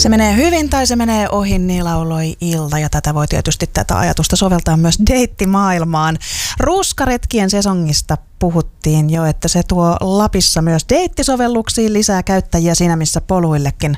Se menee hyvin tai se menee ohi, niin lauloi Ilta, ja tätä voi tietysti tätä ajatusta soveltaa myös deittimaailmaan. Ruuskaretkien sesongista puhuttiin jo, että se tuo Lapissa myös deittisovelluksiin lisää käyttäjiä siinä, missä poluillekin.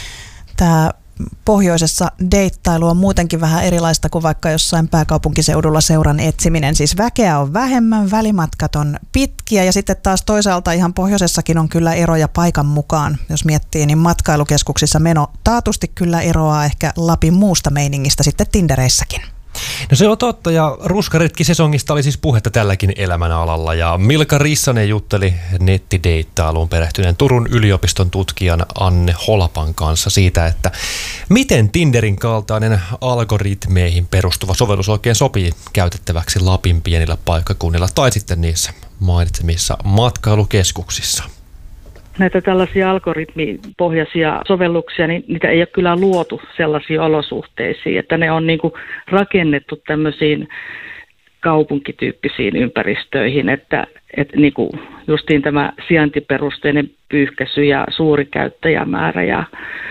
Tämä pohjoisessa deittailu on muutenkin vähän erilaista kuin vaikka jossain pääkaupunkiseudulla seuran etsiminen. Siis väkeä on vähemmän, välimatkat on pitkiä ja sitten taas toisaalta ihan pohjoisessakin on kyllä eroja paikan mukaan. Jos miettii, niin matkailukeskuksissa meno taatusti kyllä eroaa ehkä Lapin muusta meiningistä sitten Tindereissäkin. No se on totta, ja ruuskaretkisesongista oli siis puhetta tälläkin elämänalalla, ja Milka Rissanen jutteli nettideittailuun perehtyneen Turun yliopiston tutkijan Anne Holapan kanssa siitä, että miten Tinderin kaltainen algoritmeihin perustuva sovellus oikein sopii käytettäväksi Lapin pienillä paikkakunnilla tai sitten niissä mainitsemissa matkailukeskuksissa. Näitä tällaisia algoritmipohjaisia sovelluksia, niin niitä ei ole kyllä luotu sellaisiin olosuhteisiin, että ne on niin kuin rakennettu tämmöisiin kaupunkityyppisiin ympäristöihin, että niin kuin justiin tämä sijaintiperusteinen pyyhkäisy ja suuri käyttäjämäärä ja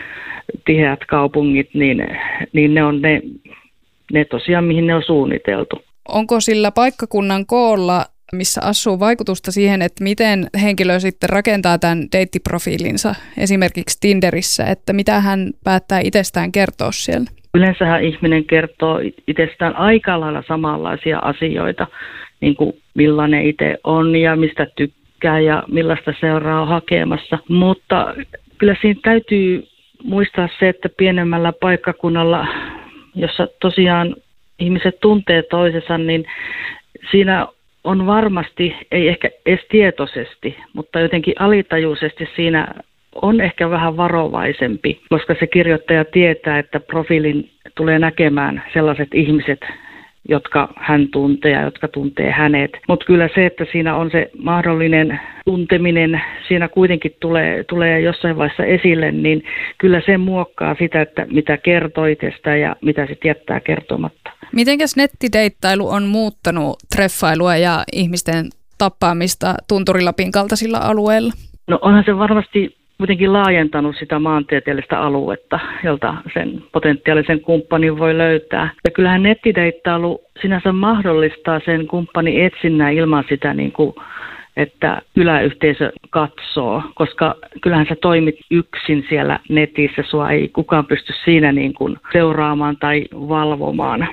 tiheät kaupungit, niin ne on ne tosiaan, mihin ne on suunniteltu. Onko sillä paikkakunnan koolla, missä asuu, vaikutusta siihen, että miten henkilö sitten rakentaa tämän deittiprofiilinsa esimerkiksi Tinderissä, että mitä hän päättää itsestään kertoa siellä? Yleensähän ihminen kertoo itsestään aika lailla samanlaisia asioita, niin kuin millainen itse on ja mistä tykkää ja millaista seuraa on hakemassa. Mutta kyllä siinä täytyy muistaa se, että pienemmällä paikkakunnalla, jossa tosiaan ihmiset tuntee toisensa, niin siinä on varmasti, ei ehkä edes tietoisesti, mutta jotenkin alitajuisesti siinä on ehkä vähän varovaisempi, koska se kirjoittaja tietää, että profiilin tulee näkemään sellaiset ihmiset, jotka hän tuntee ja jotka tuntee hänet. Mutta kyllä se, että siinä on se mahdollinen tunteminen, siinä kuitenkin tulee jossain vaiheessa esille, niin kyllä se muokkaa sitä, että mitä kertoo itsestään ja mitä sitten jättää kertomatta. Mitenkäs nettideittailu on muuttanut treffailua ja ihmisten tapaamista Tunturi-Lapin kaltaisilla alueilla? No onhan se varmasti kuitenkin laajentanut sitä maantieteellistä aluetta, jolta sen potentiaalisen kumppanin voi löytää. Ja kyllähän nettideittailu sinänsä mahdollistaa sen kumppanin etsinnän ilman sitä, niin kuin, että kyläyhteisö katsoo, koska kyllähän sä toimit yksin siellä netissä, sua ei kukaan pysty siinä niin kuin seuraamaan tai valvomaan.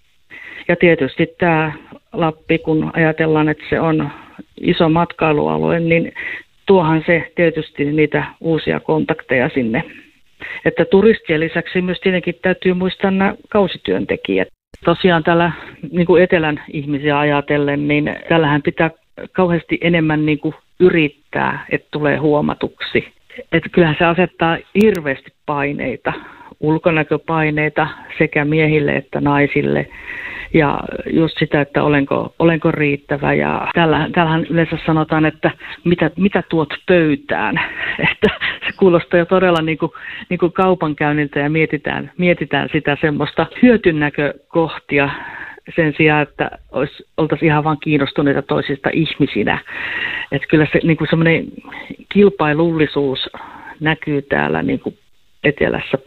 Ja tietysti tämä Lappi, kun ajatellaan, että se on iso matkailualue, niin tuohan se tietysti niitä uusia kontakteja sinne. Että turistien lisäksi myös tietenkin täytyy muistaa nämä kausityöntekijät. Tosiaan täällä niin kuin etelän ihmisiä ajatellen, niin täällähän pitää kauheasti enemmän niin kuin yrittää, että tulee huomatuksi. Että kyllähän se asettaa hirveästi paineita, ulkonäköpaineita sekä miehille että naisille. Ja just sitä, että olenko riittävä. Ja täällähän yleensä sanotaan, että mitä tuot pöytään. Että se kuulostaa jo todella niin kuin kaupankäynniltä ja mietitään sitä semmoista hyötynäkökohtia sen sijaan, että oltaisiin ihan vaan kiinnostuneita toisista ihmisinä. Että kyllä se niin kuin semmoinen kilpailullisuus näkyy täällä niin kuin etelässä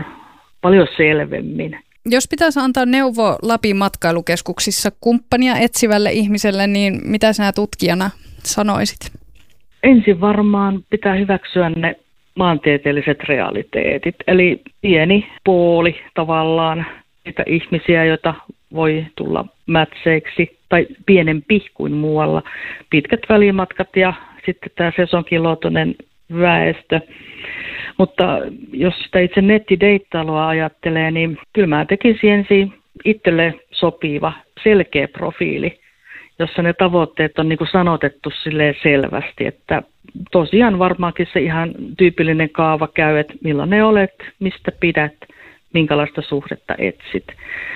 paljon selvemmin. Jos pitäisi antaa neuvo Lapin matkailukeskuksissa kumppania etsivälle ihmiselle, niin mitä sinä tutkijana sanoisit? Ensin varmaan pitää hyväksyä ne maantieteelliset realiteetit. Eli pieni pooli tavallaan niitä ihmisiä, joita voi tulla mätseiksi tai pienempi kuin muualla. Pitkät välimatkat ja sitten tämä sesonkiluotoinen väestö. Mutta jos sitä itse nettideittailua ajattelee, niin kyllä mä tekisin ensin itselle sopiva, selkeä profiili, jossa ne tavoitteet on niin kuin sanotettu silleen selvästi, että tosiaan varmaankin se ihan tyypillinen kaava käy, että millainen olet, mistä pidät, minkälaista suhdetta etsit.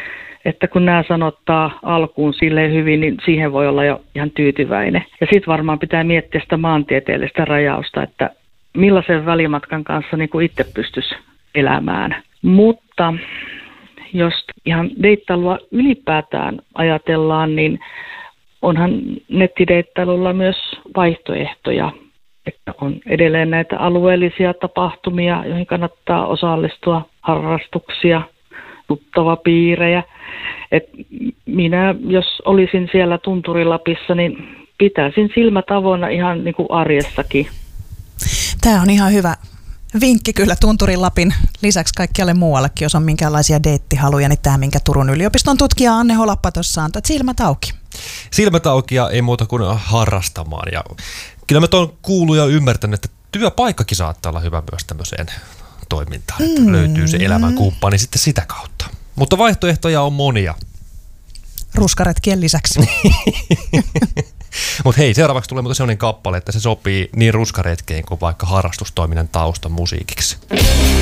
Että kun nämä sanottaa alkuun silleen hyvin, niin siihen voi olla jo ihan tyytyväinen. Ja sitten varmaan pitää miettiä sitä maantieteellistä rajausta, että millaisen välimatkan kanssa niin kuin itse pystyisi elämään. Mutta jos ihan deittailua ylipäätään ajatellaan, niin onhan nettideittailulla myös vaihtoehtoja. Että on edelleen näitä alueellisia tapahtumia, joihin kannattaa osallistua, harrastuksia, tuttavapiirejä. Et minä, jos olisin siellä Tunturi-Lapissa, niin pitäisin silmät avoinna ihan niin kuin arjessakin. Tämä on ihan hyvä vinkki kyllä Tunturin Lapin lisäksi kaikkialle muuallekin, jos on minkäänlaisia deittihaluja, niin tämä, minkä Turun yliopiston tutkija Anne Holappa tuossa antoi, että silmät auki. Silmät auki ja ei muuta kuin harrastamaan. Ja kyllä mä tuon kuullut ja ymmärtänyt, että työpaikkakin saattaa olla hyvä myös tämmöiseen toimintaan, että löytyy se elämänkumppani sitten sitä kautta. Mutta vaihtoehtoja on monia. Ruskaretkien lisäksi. Mutta hei, seuraavaksi tulee sellainen kappale, että se sopii niin ruskaretkeen kuin vaikka harrastustoiminnan taustan musiikiksi.